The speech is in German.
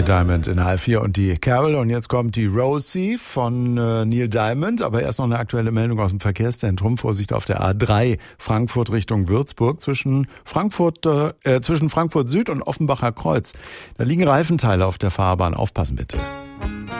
Diamond in H4 und die Carol. Und jetzt kommt die Rosie von Neil Diamond. Aber erst noch eine aktuelle Meldung aus dem Verkehrszentrum. Vorsicht auf der A3 Frankfurt Richtung Würzburg zwischen Frankfurt Süd und Offenbacher Kreuz. Da liegen Reifenteile auf der Fahrbahn. Aufpassen bitte.